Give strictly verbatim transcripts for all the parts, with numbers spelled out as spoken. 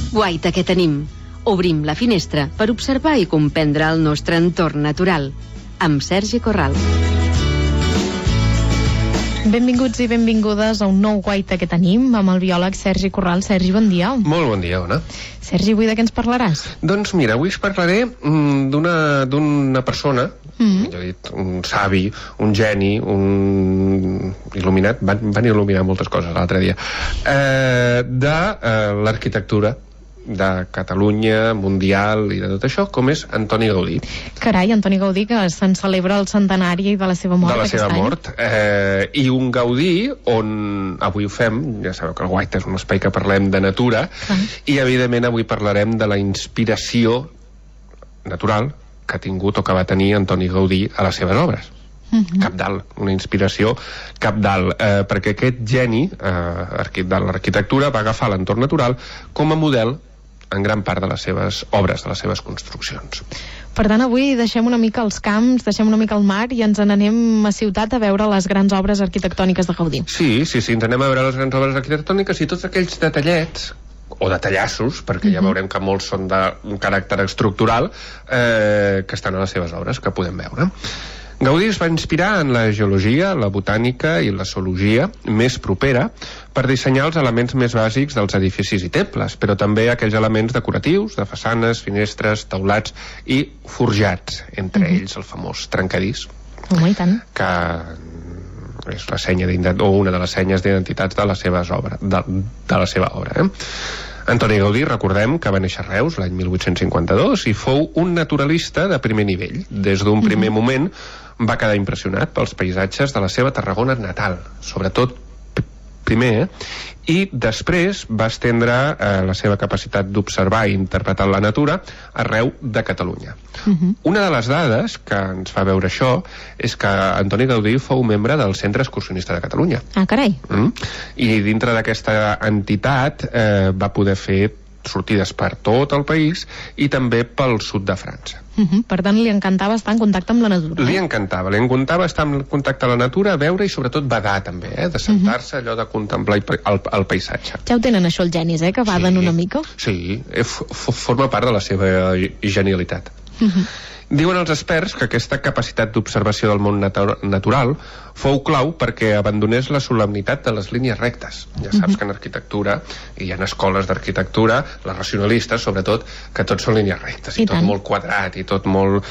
Guaita que tenim. Obrim la finestra per observar i comprendre el nostre entorn natural. Amb Sergi Corral. Benvinguts i benvingudes a un nou Guaita que tenim amb el biòleg Sergi Corral. Sergi, bon dia. Molt bon dia, Ona. Sergi, avui de què ens parlaràs? Doncs mira, avui us parlaré mm, d'una d'una persona, mm. millor dit, un savi, un geni, un il·luminat, van, van il·luminar moltes coses l'altre dia, eh, de eh, l'arquitectura de Catalunya, mundial i de tot això, com és Antoni Gaudí. Carai, Antoni Gaudí, que se'n celebra el centenari de la seva mort. De la seva mort. Eh, I un Gaudí on avui ho fem, ja sabeu que el Guaita és un espai que parlem de natura, ah. i evidentment avui parlarem de la inspiració natural que ha tingut o que va tenir Antoni Gaudí a les seves obres. Uh-huh. Cabdal, una inspiració cabdal, eh, perquè aquest geni eh, de l'arquitectura va agafar l'entorn natural com a model en gran part de les seves obres, de les seves construccions. Per tant, avui deixem una mica els camps, deixem una mica el mar i ens n'anem a ciutat a veure les grans obres arquitectòniques de Gaudí. Sí, sí, sí, ens anem a veure les grans obres arquitectòniques i tots aquells detallets o detallassos, perquè uh-huh. ja veurem que molts són d'un caràcter estructural, eh, que estan a les seves obres, que podem veure. Gaudí es va inspirar en la geologia, la botànica i la zoologia més propera per dissenyar els elements més bàsics dels edificis i temples, però també aquells elements decoratius, de façanes, finestres, teulats i forjats, entre uh-huh. ells el famós trencadís, oh, i tant. que és la senya o una de les senyes d'identitats de, les seves obres, de, de la seva obra. Eh? Antoni Gaudí, recordem que va néixer a Reus l'any mil vuit-cents cinquanta-dos i fou un naturalista de primer nivell. Des d'un primer uh-huh. moment va quedar impressionat pels paisatges de la seva Tarragona natal, sobretot primer, eh? i després va estendre eh, la seva capacitat d'observar i interpretar la natura arreu de Catalunya. Uh-huh. Una de les dades que ens fa veure això és que Antoni Gaudí fou membre del Centre Excursionista de Catalunya. Ah, carai. Mm? I dintre d'aquesta entitat eh, va poder fer sortides per tot el país i també pel sud de França. Uh-huh. Per tant, li encantava estar en contacte amb la natura. Li encantava, li encantava estar en contacte amb la natura, veure i sobretot badar també, eh? De sentar-se, uh-huh. allò de contemplar el, el paisatge. Ja ho tenen això els genis, eh? Que baden sí, una mica. Sí, f- forma part de la seva genialitat. Uh-huh. Diuen els experts que aquesta capacitat d'observació del món natu- natural fou clau perquè abandonés la solemnitat de les línies rectes. Ja saps uh-huh. que en arquitectura, i hi ha escoles d'arquitectura, les racionalistes sobretot, que tot són línies rectes, i, i tot tant. Molt quadrat, i tot molt,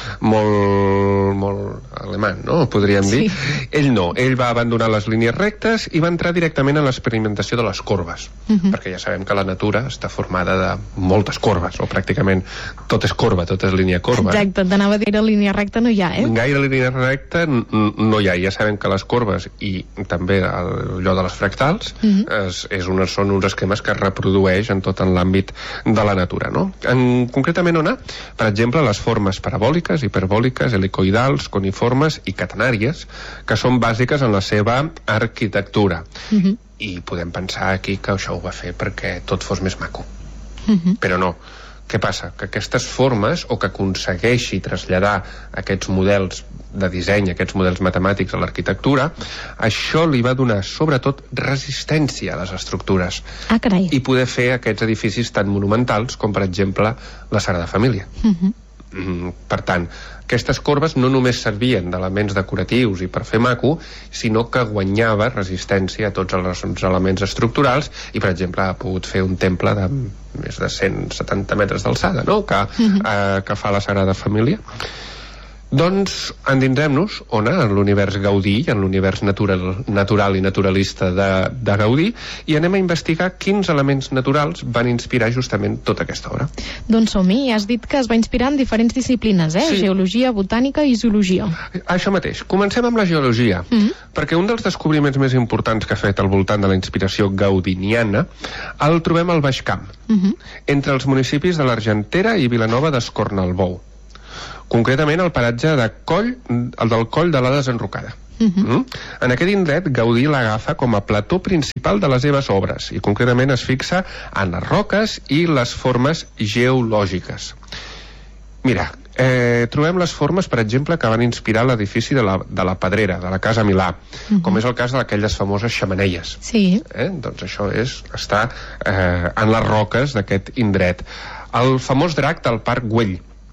molt, molt alemany, no? Podríem dir. Sí. Ell no, ell va abandonar les línies rectes i va entrar directament en l'experimentació de les corbes, uh-huh. perquè ja sabem que la natura està formada de moltes corbes, o pràcticament tot és corba, tot és línia corba. Exacte, t'anava a dir, línia recta no hi ha, eh? Gaire línia recta no hi ha, ja sabem que les corbes i també allò de les fractals uh-huh. és, és una, són uns esquemes que es reprodueix en tot en l'àmbit de la natura, no? En, concretament on ha? Per exemple, les formes parabòliques, hiperbòliques, helicoidals, coniformes i catenàries, que són bàsiques en la seva arquitectura. Uh-huh. I podem pensar aquí que això ho va fer perquè tot fos més maco. Uh-huh. Però no. Què passa? Que aquestes formes, o que aconsegueixi traslladar aquests models de disseny, aquests models matemàtics a l'arquitectura, això li va donar sobretot resistència a les estructures. Ah, carai. I poder fer aquests edificis tan monumentals com, per exemple, la Sagrada Família. Uh-huh. Mm, per tant, aquestes corbes no només servien d'elements decoratius i per fer maco, sinó que guanyava resistència a tots els elements estructurals i, per exemple, ha pogut fer un temple de més de cent setanta metres d'alçada, no? que, uh-huh. eh, que fa la Sagrada Família. Doncs endinsem-nos, Ona, en l'univers Gaudí, en l'univers natural, natural i naturalista de, de Gaudí, i anem a investigar quins elements naturals van inspirar justament tota aquesta obra. Doncs som-hi, has dit que es va inspirar en diferents disciplines, eh? Sí. Geologia, botànica i zoologia. Això mateix. Comencem amb la geologia, mm-hmm. perquè un dels descobriments més importants que ha fet al voltant de la inspiració gaudiniana el trobem al Baix Camp, mm-hmm. entre els municipis de l'Argentera i Vilanova d'Escornalbou. Concretament el paratge de Coll, el del Coll de la Desenrocada. Uh-huh. Mm? En aquest indret, Gaudí l'agafa com a plató principal de les seves obres i concretament es fixa en les roques i les formes geològiques. Mira, Eh, trobem les formes, per exemple, que van inspirar l'edifici de la, de la Pedrera, de la Casa Milà, uh-huh. com és el cas d'aquelles famoses xemeneies. Sí. Eh? Doncs això és, està eh, en les roques d'aquest indret. El famós drac del Parc Güell,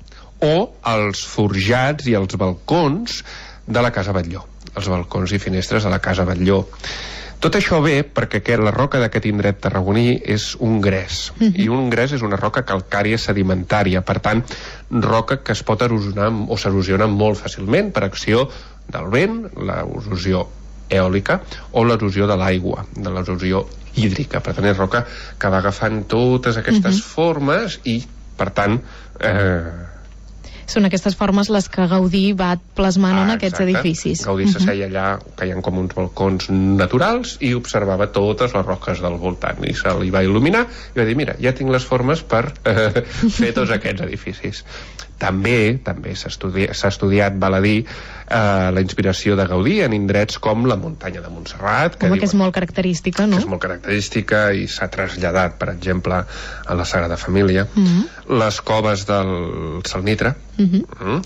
o els forjats i els balcons de la Casa Batlló, els balcons i finestres de la Casa Batlló. Tot això ve perquè que la roca d'aquest indret tarragoní és un gres, uh-huh. i un gres és una roca calcària sedimentària, per tant, roca que es pot erosionar o s'erosiona molt fàcilment per acció del vent, l'erosió eòlica o l'erosió de l'aigua, de l'erosió hídrica. Per tant, és roca que va agafant totes aquestes uh-huh. formes i, per tant, eh, són aquestes formes les que Gaudí va plasmant ah, en aquests exacte. edificis. Gaudí uh-huh. s'asseia allà, que hi ha com uns balcons naturals, i observava totes les roques del voltant, i se li va il·luminar i va dir, mira, ja tinc les formes per eh, fer tots aquests edificis. També també s'ha estudi estudiat, val a dir, eh, la inspiració de Gaudí en indrets com la muntanya de Montserrat, que, Home, diuen, que és molt característica, no? Que és molt característica i s'ha traslladat, per exemple, a la Sagrada Família, uh-huh. les coves del Salnitre, uh-huh. uh,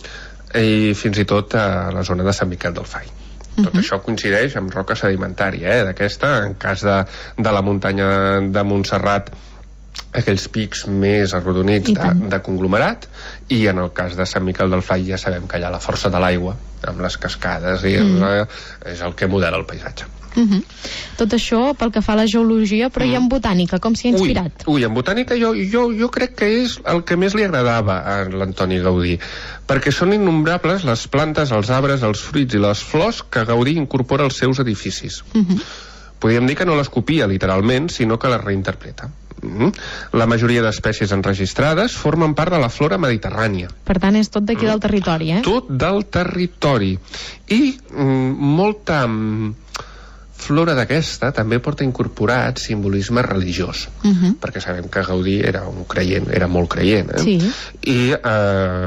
i fins i tot a la zona de Sant Miquel del Fai. Tot uh-huh. això coincideix amb roca sedimentària, eh, d'aquesta, en cas de, de la muntanya de Montserrat, aquells pics més arrodonits de, de conglomerat, i en el cas de Sant Miquel del Fai ja sabem que hi ha la força de l'aigua amb les cascades i mm. el, és el que modela el paisatge. Mm-hmm. Tot això pel que fa a la geologia, però mm. i en botànica, com s'hi ha inspirat? Ui, ui, en botànica jo, jo, jo crec que és el que més li agradava a l'Antoni Gaudí, perquè són innombrables les plantes, els arbres, els fruits i les flors que Gaudí incorpora als seus edificis. Mm-hmm. Podríem dir que no les copia literalment, sinó que les reinterpreta. Mm-hmm. La majoria d'espècies enregistrades formen part de la flora mediterrània. Per tant, és tot d'aquí mm. del territori, eh? Tot del territori. I mm, molta mm, flora d'aquesta també porta incorporat simbolisme religiós, uh-huh. perquè sabem que Gaudí era un creient, era molt creient, eh? Sí. I eh,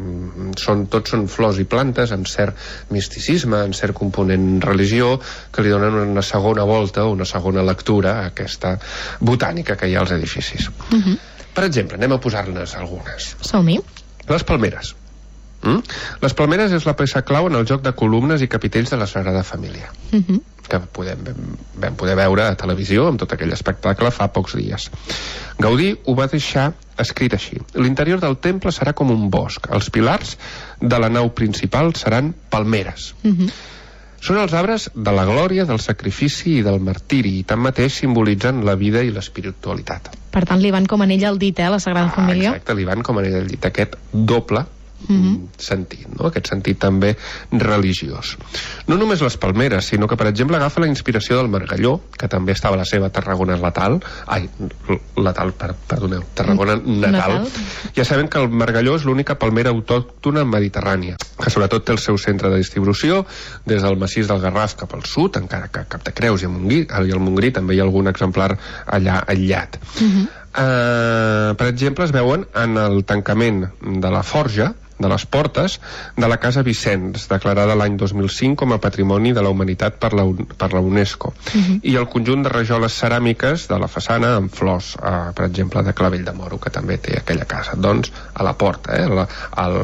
són, tots són flors i plantes amb cert misticisme, amb cert component religió, que li donen una segona volta, una segona lectura a aquesta botànica que hi ha als edificis. Uh-huh. Per exemple, anem a posar-ne algunes. Som-hi. Les palmeres. Mm? Les palmeres és la peça clau en el joc de columnes i capitells de la Sagrada Família, uh-huh. que podem, vam poder veure a televisió amb tot aquell espectacle fa pocs dies. Gaudí ho va deixar escrit així: l'interior del temple serà com un bosc, els pilars de la nau principal seran palmeres. Uh-huh. Són els arbres de la glòria, del sacrifici i del martiri, i tanmateix simbolitzen la vida i l'espiritualitat. Per tant, li van com anell al dit, eh, la Sagrada ah, Família. Exacte, li van com anell al dit, aquest doble Mm-hmm. sentit, no? Aquest sentit també religiós. No només les palmeres, sinó que, per exemple, agafa la inspiració del margalló, que també estava a la seva Tarragona natal, ai, natal, per, perdoneu, Tarragona natal. natal. Ja sabem que el margalló és l'única palmera autòctona mediterrània, que sobretot té el seu centre de distribució des del massís del Garraf cap al sud, encara que a Capdecreus i a Montgrí, i al Montgrí també hi ha algun exemplar allà aïllat. Mm-hmm. Uh, per exemple, es veuen en el tancament de la forja de les portes de la Casa Vicenç, declarada l'any dos mil cinc com a Patrimoni de la Humanitat per la, per la UNESCO, uh-huh. i el conjunt de rajoles ceràmiques de la façana amb flors, eh, per exemple, de clavell de moro, que també té aquella casa. Doncs a la porta, eh, la, el,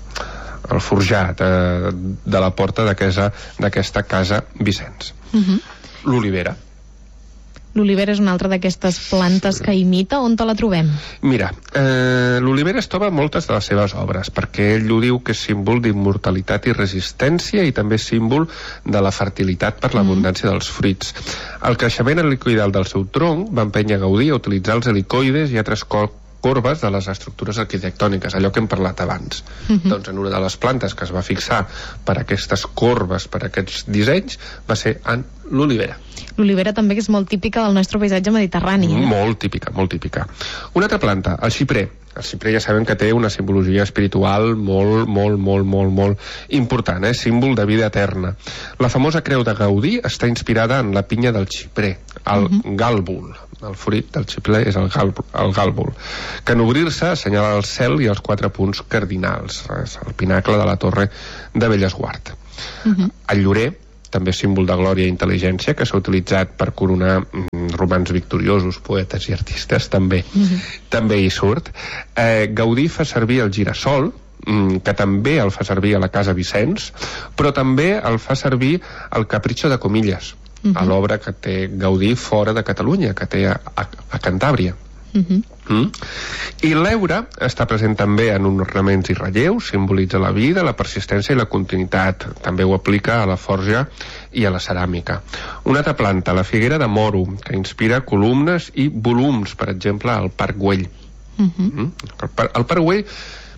el forjat eh, de la porta d'aquesta Casa Vicenç. Uh-huh. L'olivera. L'olivera és una altra d'aquestes plantes que imita. On te la trobem? Mira, eh, l'olivera es troba en moltes de les seves obres, perquè ell ho diu que és símbol d'immortalitat i resistència, i també símbol de la fertilitat per l'abundància mm. dels fruits. El creixement helicoidal del seu tronc va empènyer Gaudí a utilitzar els helicoides i altres corbes de les estructures arquitectòniques, allò que hem parlat abans. Mm-hmm. Doncs en una de les plantes que es va fixar per aquestes corbes, per aquests dissenys, va ser en l'olivera. L'olivera també és molt típica del nostre paisatge mediterrani. Eh? Molt típica, molt típica. Una altra planta, el xiprer. El xiprer ja sabem que té una simbologia espiritual molt, molt, molt, molt, molt important, eh? Símbol de vida eterna. La famosa creu de Gaudí està inspirada en la pinya del xiprer, el uh-huh. gàlbul. El fruit del xiprer és el, gal, el gàlbul, que en obrir-se assenyala el cel i els quatre punts cardinals. És el pinacle de la torre de Bellesguard. Uh-huh. El llorer, també símbol de glòria i intel·ligència, que s'ha utilitzat per coronar mm, romans victoriosos, poetes i artistes, també, mm-hmm. també hi surt. Eh, Gaudí fa servir el girassol, que també el fa servir a la Casa Vicenç, però també el fa servir al Capricho de Comillas, uh -huh. a l'obra que té Gaudí fora de Catalunya, que té a, a, a Cantàbria. Uh-huh. Mm? I l'heura està present també en ornaments i relleus, simbolitza la vida, la persistència i la continuïtat. També ho aplica a la forja i a la ceràmica. Una altra planta, la figuera de moro, que inspira columnes i volums, per exemple, al Parc Güell. Uh-huh. Mm? El, par el Parc Güell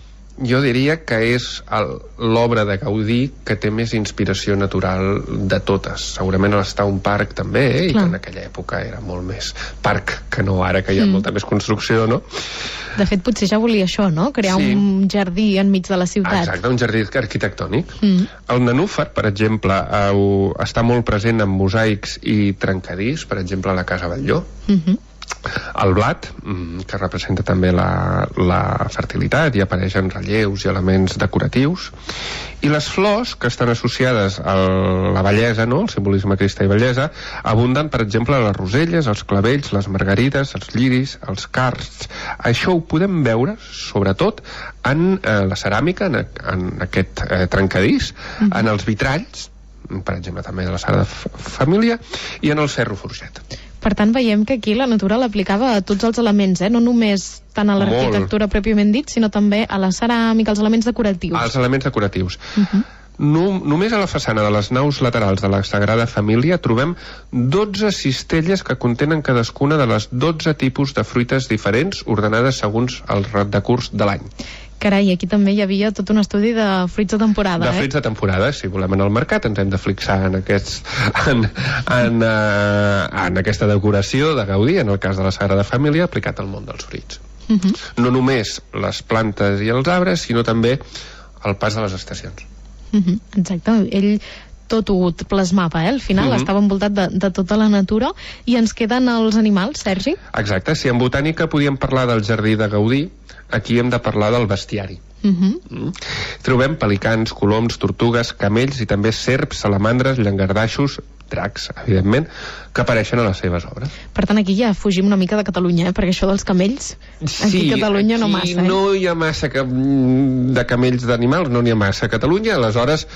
jo diria que és l'obra de Gaudí que té més inspiració natural de totes. Segurament està un parc també, eh? I que en aquella època era molt més parc que no ara, que hi ha mm. molta més construcció, no? De fet, potser ja volia això, no? Crear sí. un jardí enmig de la ciutat. Exacte, un jardí arquitectònic. Mm. El nenúfar, per exemple, eh, està molt present en mosaics i trencadís, per exemple, a la Casa Batlló. Mm-hmm. El blat, que representa també la, la fertilitat i apareix en relleus i elements decoratius, i les flors, que estan associades a la bellesa, no? El simbolisme cristà i bellesa, abunden, per exemple, les roselles, els clavells, les margarides, els lliris, els cards. Això ho podem veure, sobretot, en eh, la ceràmica, en, en aquest eh, trencadís, mm-hmm. en els vitralls, per exemple, també de la Sagrada Família, i en el ferro forjat. Per tant, veiem que aquí la natura l'aplicava a tots els elements, eh? No només tant a l'arquitectura pròpiament dit, sinó també a la ceràmica, als elements decoratius. Als elements decoratius. Uh-huh. No, només a la façana de les naus laterals de la Sagrada Família trobem dotze cistelles que contenen cadascuna de les dotze tipus de fruites diferents ordenades segons el decurs de l'any. Carai, aquí també hi havia tot un estudi de fruits de temporada, de eh? De fruits de temporada, si volem anar al mercat ens hem de fixar en, aquests, en, en, uh, en aquesta decoració de Gaudí, en el cas de la Sagrada Família, aplicat al món dels fruits. Uh-huh. No només les plantes i els arbres, sinó també el pas de les estacions. Uh-huh. Exacte, ell tot ho plasmava, eh? Al final uh-huh. estava envoltat de, de tota la natura. I ens queden els animals, Sergi? Exacte, si en botànica podíem parlar del jardí de Gaudí, aquí hem de parlar del bestiari. Uh-huh. mm. Trobem pelicans, coloms, tortugues, camells i també serps, salamandres, llangardaixos, dracs, evidentment, que apareixen a les seves obres. Per tant, aquí ja fugim una mica de Catalunya, eh? Perquè això dels camells, aquí sí, a Catalunya no massa. Sí, no hi ha massa que, de camells d'animals, no n'hi ha massa a Catalunya, aleshores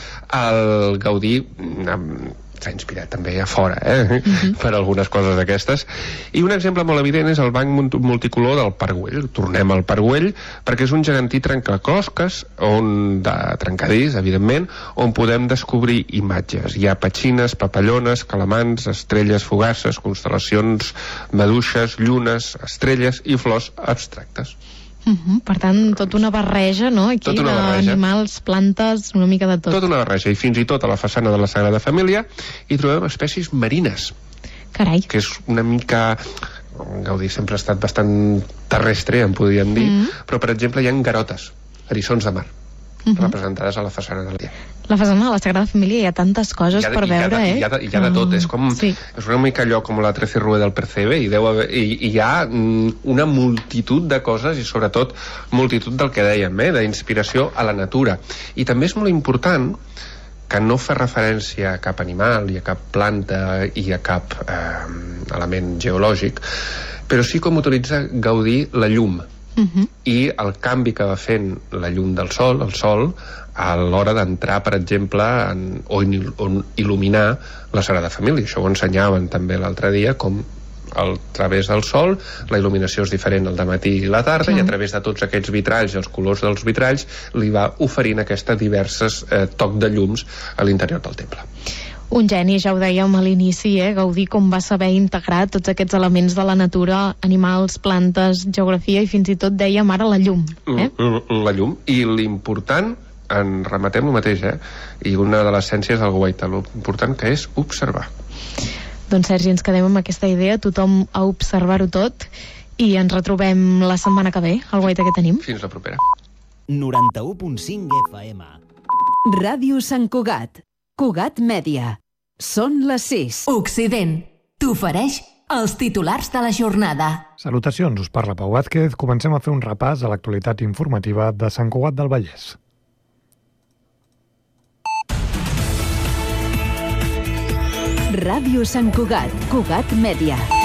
el Gaudí s'ha inspirat també a fora, eh? Uh-huh. per algunes coses d'aquestes. I un exemple molt evident és el banc multicolor del Parc Güell. Tornem al Parc Güell, perquè és un gegantí trencaclosques, on, de trencadís, evidentment, on podem descobrir imatges. Hi ha petxines, papallones, calamans, estrelles fugaces, constel·lacions, maduixes, llunes, estrelles i flors abstractes. Uh-huh. Per tant, tota una barreja, no? Aquí, d'animals, plantes, una mica de tot. Tota una barreja, i fins i tot a la façana de la Sagrada Família hi trobem espècies marines. Carai. Que és una mica... Gaudí sempre ha estat bastant terrestre, en podríem dir, uh-huh. però, per exemple, hi ha garotes, eriçons de mar, uh-huh. representades a la façana del dia. La façana de la Sagrada Família hi ha tantes coses per veure, eh? Hi ha de, hi ha de tot, és com... Sí. És una mica allò com la Trece Rue del Percebe, i, deu haver, i, i hi ha una multitud de coses, i sobretot multitud del que dèiem, eh? D'inspiració a la natura. I també és molt important que no fa referència a cap animal i a cap planta i a cap eh, element geològic, però sí com utilitza Gaudí la llum. Uh-huh. I el canvi que va fent la llum del sol, el sol, a l'hora d'entrar, per exemple, en, o in, on il·luminar la Sagrada Família. Això ho ensenyaven també l'altre dia, com a través del sol la il·luminació és diferent al dematí i la tarda, uh-huh. i a través de tots aquests vitralls i els colors dels vitralls li va oferint aquestes diverses eh, toc de llums a l'interior del temple. Un geni, ja ho dèiem a l'inici, eh? Gaudí, com va saber integrar tots aquests elements de la natura, animals, plantes, geografia i fins i tot dèiem ara la llum. Eh? La llum. I l'important, en rematem el mateix, eh? I una de les essències del Guaita, l'important que és observar. Doncs Sergi, ens quedem amb aquesta idea, tothom a observar-ho tot, i ens retrobem la setmana que ve, al Guaita que tenim. Fins la propera. noranta-u punt cinc F M. Ràdio Sant Cugat. Cugat Mèdia. Són les sis. Occident. T'ofereix els titulars de la jornada. Salutacions, us parla Pau Vázquez. Comencem a fer un repàs a l'actualitat informativa de Sant Cugat del Vallès. Ràdio Sant Cugat. Cugat Mèdia.